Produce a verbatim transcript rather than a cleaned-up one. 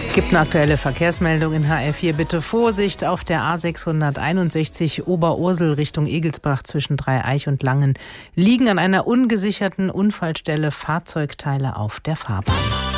Gibt eine aktuelle Verkehrsmeldung in H R vier. Bitte Vorsicht auf der A sechshunderteinundsechzig Oberursel Richtung Egelsbach zwischen Dreieich und Langen. Liegen an einer ungesicherten Unfallstelle Fahrzeugteile auf der Fahrbahn.